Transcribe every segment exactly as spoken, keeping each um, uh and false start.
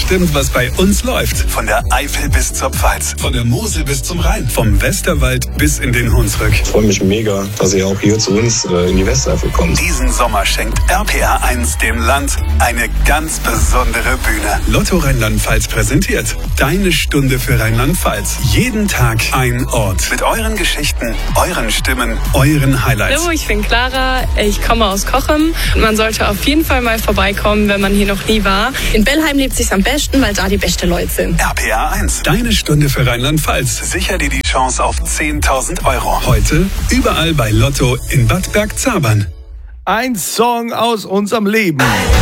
bestimmt, was bei uns läuft. Von der Eifel bis zur Pfalz, von der Mosel bis zum Rhein, vom Westerwald bis in den Hunsrück. Ich freue mich mega, dass ihr auch hier zu uns äh, in die Westeifel kommt. Diesen Sommer schenkt R P R eins dem Land eine ganz besondere Bühne. Lotto Rheinland-Pfalz präsentiert Deine Stunde für Rheinland-Pfalz. Jeden Tag ein Ort. Mit euren Geschichten, euren Stimmen, euren Highlights. Hallo, ich bin Clara, ich komme aus Cochem. Man sollte auf jeden Fall mal vorbeikommen, wenn man hier noch nie war. In Bellheim lebt es sich am besten, weil da die besten Leute sind. R P R eins, Deine Stunde für Rheinland-Pfalz. Sicher dir die Chance auf zehntausend Euro. Heute überall bei Lotto in Bad Bergzabern. Ein Song aus unserem Leben.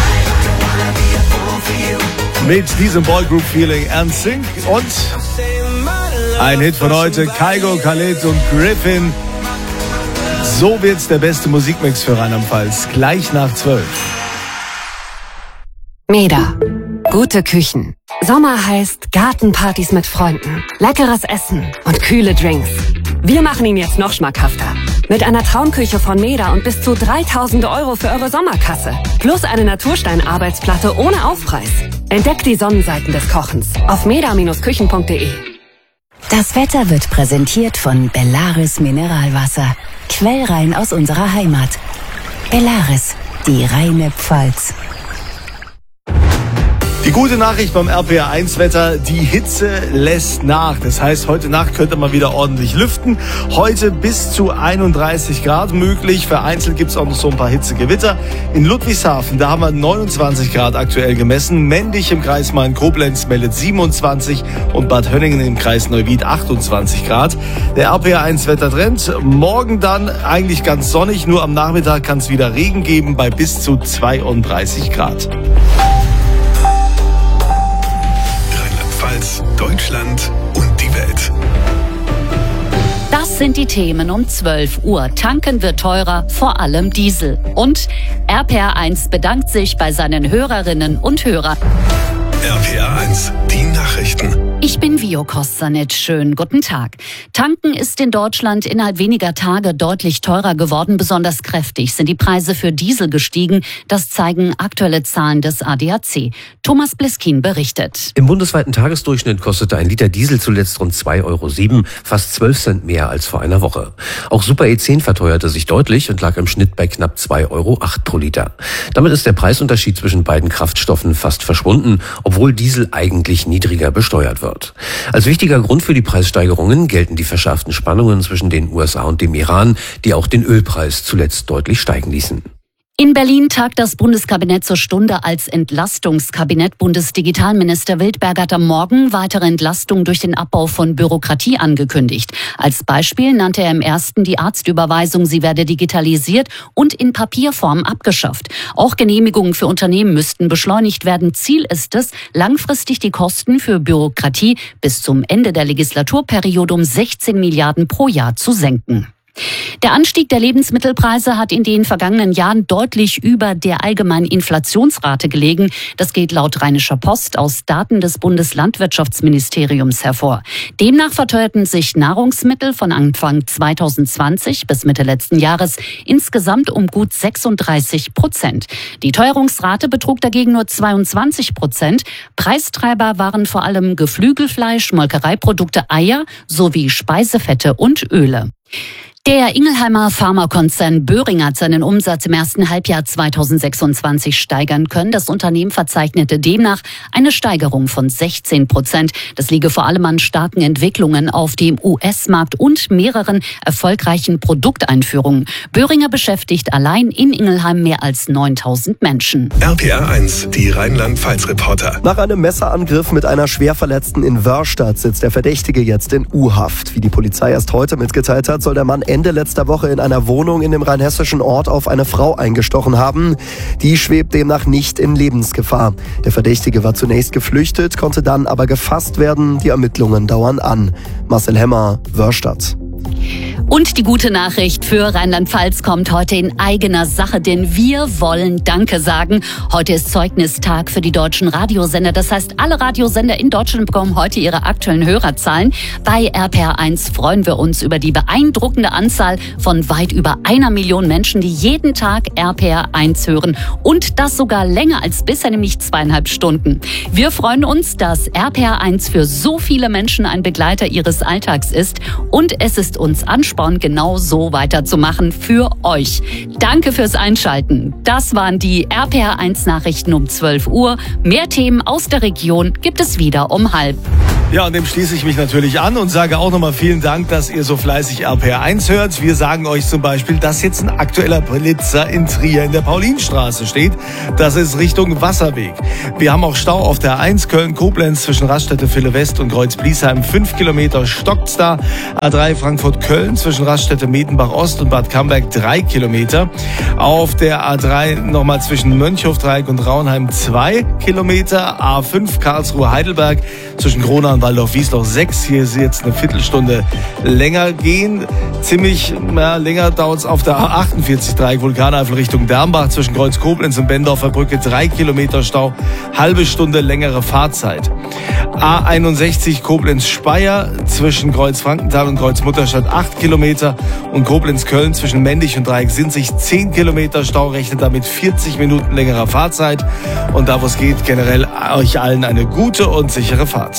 Mit diesem Boygroup-Feeling N Sync und ein Hit von heute, Kygo, Khaled und Griffin. So wird's der beste Musikmix für Rheinland-Pfalz. Gleich nach zwölf. Meda. Gute Küchen. Sommer heißt Gartenpartys mit Freunden, leckeres Essen und kühle Drinks. Wir machen ihn jetzt noch schmackhafter. Mit einer Traumküche von Meda und bis zu dreitausend Euro für eure Sommerkasse. Plus eine Naturstein-Arbeitsplatte ohne Aufpreis. Entdeckt die Sonnenseiten des Kochens auf meda Bindestrich küchen Punkt de. Das Wetter wird präsentiert von Bellaris Mineralwasser. Quellrein aus unserer Heimat. Bellaris, die reine Pfalz. Die gute Nachricht beim R P R eins Wetter, die Hitze lässt nach. Das heißt, heute Nacht könnte man wieder ordentlich lüften. Heute bis zu einunddreißig Grad möglich. Vereinzelt gibt es auch noch so ein paar Hitzegewitter. In Ludwigshafen, da haben wir neunundzwanzig Grad aktuell gemessen. Mendig im Kreis Main-Koblenz meldet siebenundzwanzig und Bad Hönningen im Kreis Neuwied achtundzwanzig Grad. Der R P R eins Wettertrend. Morgen dann eigentlich ganz sonnig. Nur am Nachmittag kann es wieder Regen geben bei bis zu zweiunddreißig Grad. Deutschland und die Welt. Das sind die Themen um zwölf Uhr. Tanken wird teurer, vor allem Diesel. Und R P R eins bedankt sich bei seinen Hörerinnen und Hörern. R P R eins, die Nachrichten. Ich bin Vio Kostanic. Schönen guten Tag. Tanken ist in Deutschland innerhalb weniger Tage deutlich teurer geworden. Besonders kräftig sind die Preise für Diesel gestiegen. Das zeigen aktuelle Zahlen des A D A C. Thomas Bliskin berichtet. Im bundesweiten Tagesdurchschnitt kostete ein Liter Diesel zuletzt rund zwei Euro sieben, fast zwölf Cent mehr als vor einer Woche. Auch Super E zehn verteuerte sich deutlich und lag im Schnitt bei knapp zwei Euro acht pro Liter. Damit ist der Preisunterschied zwischen beiden Kraftstoffen fast verschwunden, obwohl Diesel eigentlich niedriger besteuert wird. Als wichtiger Grund für die Preissteigerungen gelten die verschärften Spannungen zwischen den U S A und dem Iran, die auch den Ölpreis zuletzt deutlich steigen ließen. In Berlin tagt das Bundeskabinett zur Stunde als Entlastungskabinett. Bundesdigitalminister Wildberg hat am Morgen weitere Entlastung durch den Abbau von Bürokratie angekündigt. Als Beispiel nannte er im ersten die Arztüberweisung, sie werde digitalisiert und in Papierform abgeschafft. Auch Genehmigungen für Unternehmen müssten beschleunigt werden. Ziel ist es, langfristig die Kosten für Bürokratie bis zum Ende der Legislaturperiode um sechzehn Milliarden pro Jahr zu senken. Der Anstieg der Lebensmittelpreise hat in den vergangenen Jahren deutlich über der allgemeinen Inflationsrate gelegen. Das geht laut Rheinischer Post aus Daten des Bundeslandwirtschaftsministeriums hervor. Demnach verteuerten sich Nahrungsmittel von Anfang zweitausendzwanzig bis Mitte letzten Jahres insgesamt um gut sechsunddreißig Prozent. Die Teuerungsrate betrug dagegen nur zweiundzwanzig Prozent. Preistreiber waren vor allem Geflügelfleisch, Molkereiprodukte, Eier sowie Speisefette und Öle. Der Ingelheimer Pharmakonzern Boehringer hat seinen Umsatz im ersten Halbjahr zweitausendsechsundzwanzig steigern können. Das Unternehmen verzeichnete demnach eine Steigerung von sechzehn Prozent. Das liege vor allem an starken Entwicklungen auf dem U S-Markt und mehreren erfolgreichen Produkteinführungen. Boehringer beschäftigt allein in Ingelheim mehr als neuntausend Menschen. R P R eins, die Rheinland-Pfalz-Reporter. Nach einem Messerangriff mit einer Schwerverletzten in Wörstadt sitzt der Verdächtige jetzt in U-Haft. Wie die Polizei erst heute mitgeteilt hat, soll der Mann Ende letzter Woche in einer Wohnung in dem rheinhessischen Ort auf eine Frau eingestochen haben. Die schwebt demnach nicht in Lebensgefahr. Der Verdächtige war zunächst geflüchtet, konnte dann aber gefasst werden. Die Ermittlungen dauern an. Marcel Hemmer, Wörstadt. Und die gute Nachricht für Rheinland-Pfalz kommt heute in eigener Sache, denn wir wollen Danke sagen. Heute ist Zeugnistag für die deutschen Radiosender. Das heißt, alle Radiosender in Deutschland bekommen heute ihre aktuellen Hörerzahlen. Bei R P R eins freuen wir uns über die beeindruckende Anzahl von weit über einer Million Menschen, die jeden Tag R P R eins hören. Und das sogar länger als bisher, nämlich zweieinhalb Stunden. Wir freuen uns, dass R P R eins für so viele Menschen ein Begleiter ihres Alltags ist. Und es ist uns Ansporn, genau so weiterzumachen für euch. Danke fürs Einschalten. Das waren die R P R eins Nachrichten um zwölf Uhr. Mehr Themen aus der Region gibt es wieder um halb. Ja, und dem schließe ich mich natürlich an und sage auch nochmal vielen Dank, dass ihr so fleißig R P R eins hört. Wir sagen euch zum Beispiel, dass jetzt ein aktueller Blitzer in Trier in der Paulinstraße steht. Das ist Richtung Wasserweg. Wir haben auch Stau auf der A eins Köln-Koblenz zwischen Raststätte Ville West und Kreuz-Bliesheim. Fünf Kilometer stockt's da. A drei Frankfurt-Köln zwischen Raststätte Medenbach-Ost und Bad Camberg drei Kilometer. Auf der A drei nochmal zwischen Mönchhofdreieck und Raunheim zwei Kilometer. A fünf Karlsruhe-Heidelberg zwischen Gronau und Waldorf-Wiesloch sechs. Hier ist jetzt eine Viertelstunde länger gehen. Ziemlich ja, länger dauert es auf der A achtundvierzig Dreieck Vulkaneifel Richtung Dermbach zwischen Kreuz-Koblenz und Bendorfer Brücke. Drei Kilometer Stau, halbe Stunde längere Fahrzeit. A einundsechzig Koblenz-Speyer zwischen Kreuz-Frankenthal und Kreuz-Mutterstadt acht Kilometer und Koblenz-Köln zwischen Mendig und Dreieck Sinzig zehn Kilometer Stau, rechnet damit vierzig Minuten längerer Fahrzeit. Und da, wo es geht, generell euch allen eine gute und sichere Fahrt.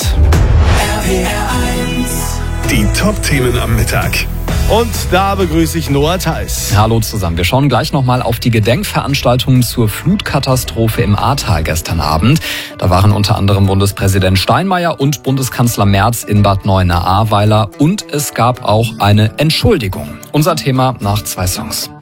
R P R eins. Die Top-Themen am Mittag. Und da begrüße ich Noah Theis. Hallo zusammen. Wir schauen gleich nochmal auf die Gedenkveranstaltungen zur Flutkatastrophe im Ahrtal gestern Abend. Da waren unter anderem Bundespräsident Steinmeier und Bundeskanzler Merz in Bad Neuenahr-Ahrweiler. Und es gab auch eine Entschuldigung. Unser Thema nach zwei Songs.